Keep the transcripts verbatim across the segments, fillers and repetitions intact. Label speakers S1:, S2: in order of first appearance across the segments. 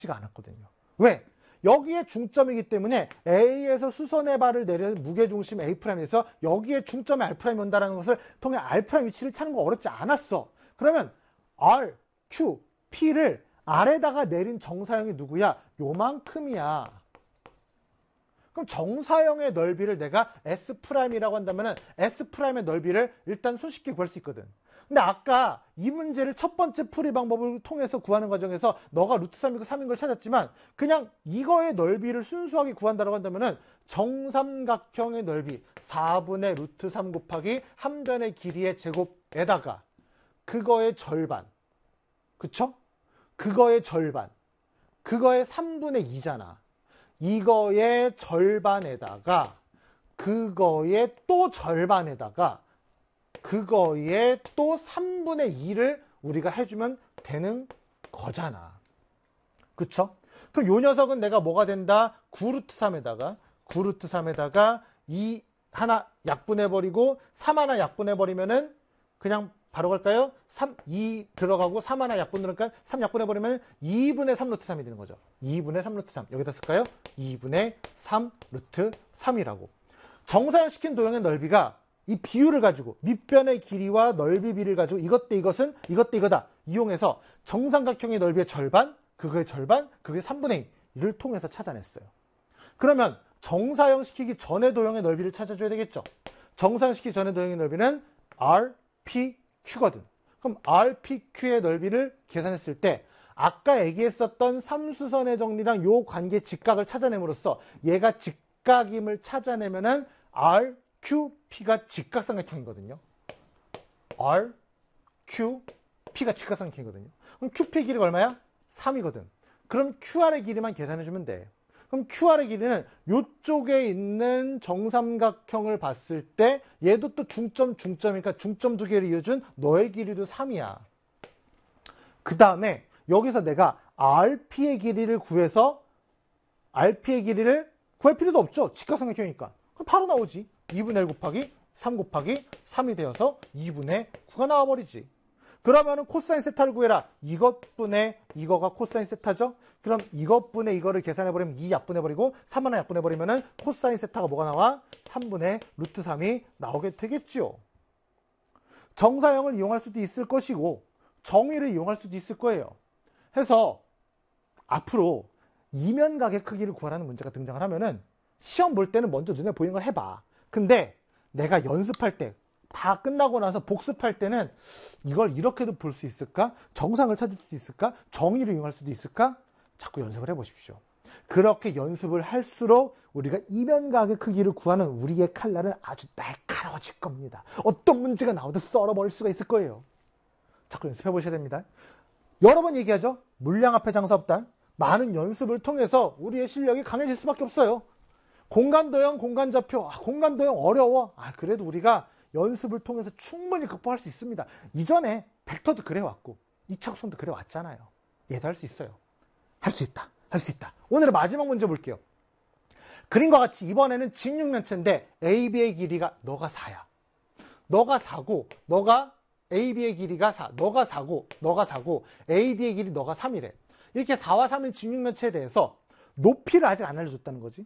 S1: 지가 않았거든요. 왜? 여기에 중점이기 때문에 A에서 수선의 발을 내려 무게중심 A'에서 여기에 중점에 R'이 온다는 것을 통해 R' 위치를 찾는 거 어렵지 않았어. 그러면 R, Q, P를 R에다가 내린 정사형이 누구야? 요만큼이야. 그럼 정사형의 넓이를 내가 S'이라고 한다면 S'의 넓이를 일단 손쉽게 구할 수 있거든. 근데 아까 이 문제를 첫 번째 풀이 방법을 통해서 구하는 과정에서 너가 루트 삼이고 삼인 걸 찾았지만 그냥 이거의 넓이를 순수하게 구한다고 한다면 정삼각형의 넓이 사분의 루트 삼 곱하기 한 변의 길이의 제곱에다가 그거의 절반, 그쵸? 그거의 절반, 그거의 삼분의 이잖아. 이거의 절반에다가 그거의 또 절반에다가 그거의 또 삼분의 이를 우리가 해주면 되는 거잖아. 그쵸? 그럼 요 녀석은 내가 뭐가 된다? 구 루트 삼에다가 구 루트 삼에다가 이 하나 약분해버리고 삼 하나 약분해버리면은 그냥 바로 갈까요? 삼, 이 들어가고 삼 하나 약분 들어가니까 삼 약분해버리면 이분의 삼 루트 삼이 되는 거죠. 이분의 삼 루트 삼. 여기다 쓸까요? 이분의 삼 루트 삼이라고. 정사형시킨 도형의 넓이가 이 비율을 가지고 밑변의 길이와 넓이 비를 가지고 이것 대 이것은 이것 대 이거다 이용해서 정삼각형의 넓이의 절반, 그거의 절반, 그게 삼분의 이를 통해서 찾아냈어요. 그러면 정사형시키기 전의 도형의 넓이를 찾아줘야 되겠죠. 정사형시키기 전의 도형의 넓이는 R, P, Q거든. 그럼 R, P, Q의 넓이를 계산했을 때 아까 얘기했었던 삼수선의 정리랑 요 관계 직각을 찾아냄으로써 얘가 직각임을 찾아내면은 R, Q, P가 직각삼각형이거든요. R, Q, P가 직각삼각형이거든요. 그럼 큐 피 길이가 얼마야? 삼이거든. 그럼 큐 알의 길이만 계산해주면 돼. 그럼 큐 알의 길이는 이쪽에 있는 정삼각형을 봤을 때 얘도 또 중점, 중점이니까 중점 두 개를 이어준 너의 길이도 삼이야. 그 다음에 여기서 내가 알 피의 길이를 구해서 알 피의 길이를 구할 필요도 없죠. 직각삼각형이니까. 그럼 바로 나오지. 이분의 일 곱하기 삼 곱하기 삼이 되어서 이분의 구가 나와버리지. 그러면은 코사인 세타를 구해라. 이것분의 이거가 코사인 세타죠? 그럼 이것분의 이거를 계산해버리면 이 약분해버리고 삼 하나 약분해버리면은 코사인 세타가 뭐가 나와? 삼분의 루트 삼이 나오게 되겠죠. 정사형을 이용할 수도 있을 것이고 정의를 이용할 수도 있을 거예요. 해서 앞으로 이면각의 크기를 구하라는 문제가 등장을 하면은 시험 볼 때는 먼저 눈에 보이는 걸 해봐. 근데 내가 연습할 때 다 끝나고 나서 복습할 때는 이걸 이렇게도 볼 수 있을까? 정상을 찾을 수도 있을까? 정의를 이용할 수도 있을까? 자꾸 연습을 해보십시오. 그렇게 연습을 할수록 우리가 이면각의 크기를 구하는 우리의 칼날은 아주 날카로워질 겁니다. 어떤 문제가 나오도 썰어버릴 수가 있을 거예요. 자꾸 연습해 보셔야 됩니다. 여러 번 얘기하죠. 물량 앞에 장사 없다. 많은 연습을 통해서 우리의 실력이 강해질 수밖에 없어요. 공간도형, 공간좌표, 아, 공간도형 어려워. 아, 그래도 우리가 연습을 통해서 충분히 극복할 수 있습니다. 이전에 벡터도 그래왔고 이차구성도 그래왔잖아요. 얘도 할 수 있어요. 할 수 있다. 할 수 있다. 오늘의 마지막 문제 볼게요. 그림과 같이 이번에는 직육면체인데 에이비의 길이가 너가 사야. 너가 사고 너가 에이비의 길이가 사. 너가 사고 너가 사고 에이디의 길이 너가 삼이래. 이렇게 사와 삼인 직육면체에 대해서 높이를 아직 안 알려줬다는 거지.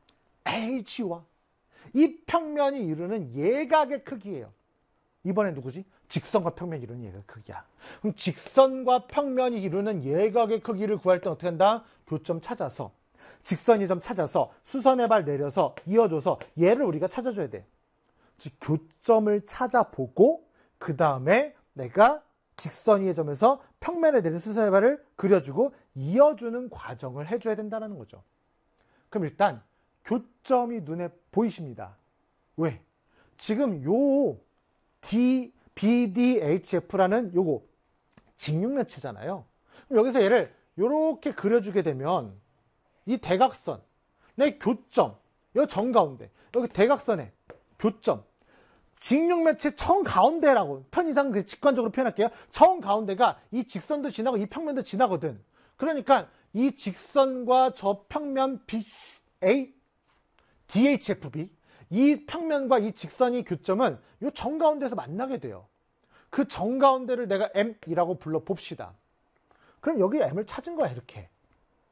S1: H와 이 평면이 이루는 예각의 크기예요. 이번엔 누구지? 직선과 평면이 이루는 예각의 크기야. 그럼 직선과 평면이 이루는 예각의 크기를 구할 때 어떻게 한다? 교점 찾아서 직선이 점 찾아서 수선의 발 내려서 이어줘서 얘를 우리가 찾아줘야 돼. 즉 교점을 찾아보고 그 다음에 내가 직선의 점에서 평면에 내린 수선의 발을 그려주고 이어주는 과정을 해줘야 된다는 거죠. 그럼 일단 교점이 눈에 보이십니다. 왜? 지금 요 D, 비 디 에이치 에프라는 요거 직육면체잖아요. 여기서 얘를 요렇게 그려주게 되면 이 대각선, 내 교점, 요 정가운데, 여기 대각선의 교점, 직육면체 정가운데라고 편의상 직관적으로 표현할게요. 정가운데가 이 직선도 지나고 이 평면도 지나거든. 그러니까 이 직선과 저 평면 비 에이 디 에이치 에프 비 이 평면과 이 직선이 교점은 이 정가운데에서 만나게 돼요. 그 정가운데를 내가 M이라고 불러봅시다. 그럼 여기 M을 찾은 거야. 이렇게